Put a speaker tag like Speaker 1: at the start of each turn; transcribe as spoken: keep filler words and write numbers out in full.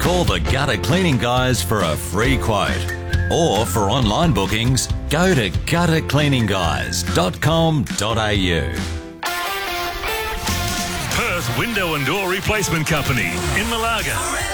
Speaker 1: Call the Gutter Cleaning Guys for a free quote. Or for online bookings, go to gutter cleaning guys dot com dot a u.
Speaker 2: Perth Window and Door Replacement Company in Malaga.